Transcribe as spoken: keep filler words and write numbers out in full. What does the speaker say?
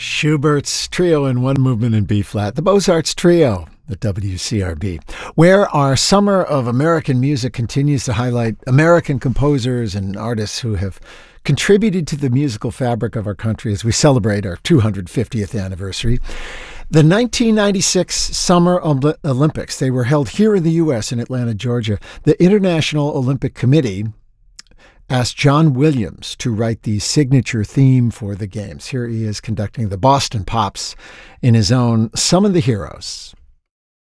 Schubert's Trio in One Movement in B-flat, the Beaux-Arts Trio at W C R B, where our Summer of American Music continues to highlight American composers and artists who have contributed to the musical fabric of our country as we celebrate our two hundred fiftieth anniversary. The nineteen ninety-six Summer Olympics, they were held here in the U S in Atlanta, Georgia. The International Olympic Committee asked John Williams to write the signature theme for the games. Here he is conducting the Boston Pops in his own Summon the Heroes.